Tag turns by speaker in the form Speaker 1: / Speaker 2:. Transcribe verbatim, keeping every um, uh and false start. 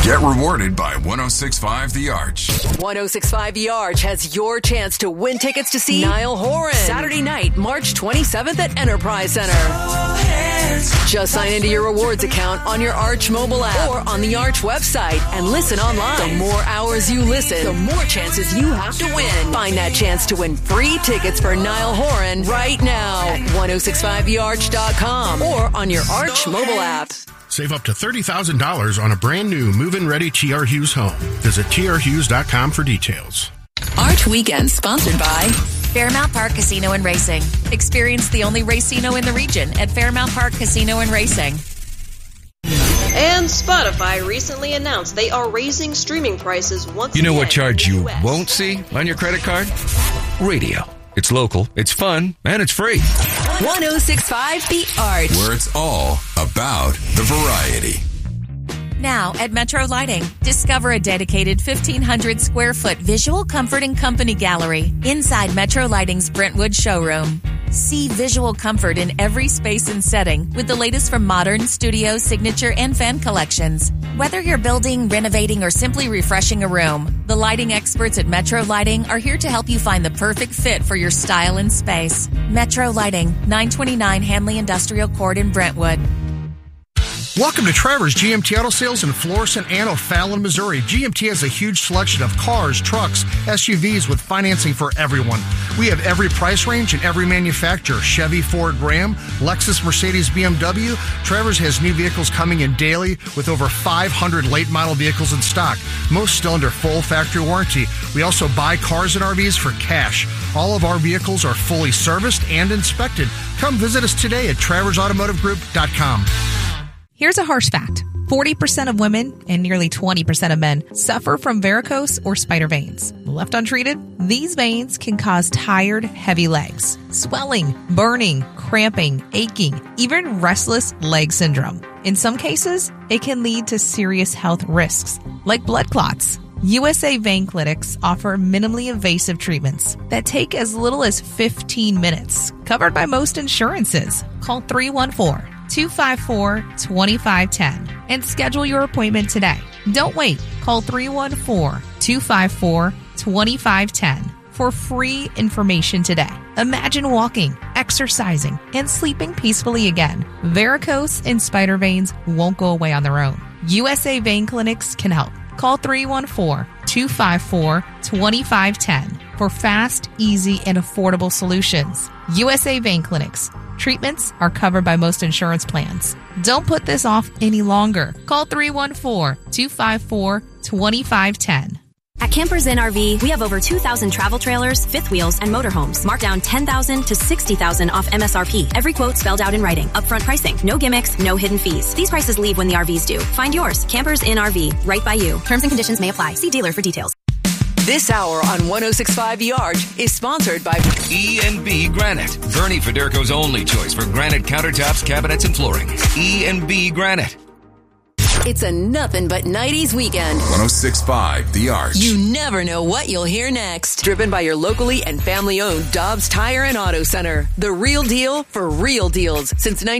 Speaker 1: Get rewarded by one oh six point five The Arch.
Speaker 2: one oh six point five The Arch has your chance to win tickets to see Niall Horan Saturday night, March twenty-seventh at Enterprise Center. Just sign into your rewards account on your Arch mobile app or on the Arch website and listen online. The more hours you listen, the more chances you have to win. Find that chance to win free tickets for Niall Horan right now at ten sixty-five the arch dot com or on your Arch mobile app.
Speaker 3: Save up to thirty thousand dollars on a brand new move-in ready T R Hughes home. Visit T R Hughes dot com for details.
Speaker 4: Arch Weekend sponsored by Fairmount Park Casino and Racing. Experience the only racino in the region at Fairmount Park Casino and Racing.
Speaker 5: And Spotify recently announced they are raising streaming prices once
Speaker 6: again. You know
Speaker 5: again
Speaker 6: what charge you won't see on your credit card? Radio. It's local, it's fun, and it's free.
Speaker 4: ten sixty-five The Arch.
Speaker 1: Where it's all about the variety.
Speaker 4: Now at Metro Lighting, discover a dedicated fifteen hundred square foot visual comfort and company gallery inside Metro Lighting's Brentwood showroom. See visual comfort in every space and setting with the latest from modern, studio, signature, and fan collections. Whether you're building, renovating, or simply refreshing a room, the lighting experts at Metro Lighting are here to help you find the perfect fit for your style and space. Metro Lighting, nine twenty-nine Hanley Industrial Court in Brentwood.
Speaker 3: Welcome to Trevor's G M T Auto Sales in Florissant and O'Fallon, Missouri. G M T has a huge selection of cars, trucks, S U Vs with financing for everyone. We have every price range and every manufacturer. Chevy, Ford, Ram, Lexus, Mercedes, B M W. Trevor's has new vehicles coming in daily with over five hundred late model vehicles in stock, most still under full factory warranty. We also buy cars and R Vs for cash. All of our vehicles are fully serviced and inspected. Come visit us today at travers automotive group dot com.
Speaker 7: Here's a harsh fact. forty percent of women and nearly twenty percent of men suffer from varicose or spider veins. Left untreated, these veins can cause tired, heavy legs, swelling, burning, cramping, aching, even restless leg syndrome. In some cases, it can lead to serious health risks, like blood clots. U S A Vein Clinics offer minimally invasive treatments that take as little as fifteen minutes, covered by most insurances. Call three one four, two five four, two five one zero and schedule your appointment today. Don't wait. Call three one four, two five four, two five one zero for free information today. Imagine walking, exercising, and sleeping peacefully again. Varicose and spider veins won't go away on their own. U S A Vein Clinics can help. Call three one four, two five four, two five one zero for fast, easy, and affordable solutions. U S A Vein Clinics. Treatments are covered by most insurance plans. Don't put this off any longer. Call three one four, two five four, two five one zero.
Speaker 8: At Campers Inn R V, we have over two thousand travel trailers, fifth wheels, and motorhomes. Marked down ten thousand dollars to sixty thousand dollars off M S R P. Every quote spelled out in writing. Upfront pricing. No gimmicks, no hidden fees. These prices leave when the R Vs do. Find yours. Campers Inn R V. Right by you. Terms and conditions may apply. See dealer for details.
Speaker 2: This hour on ten sixty-five The Arch is sponsored by
Speaker 6: E and B Granite. Bernie Federco's only choice for granite countertops, cabinets, and flooring. E and B Granite.
Speaker 2: It's a nothing but nineties weekend.
Speaker 1: ten sixty-five The Arch.
Speaker 2: You never know what you'll hear next. Driven by your locally and family-owned Dobbs Tire and Auto Center. The real deal for real deals since nineteen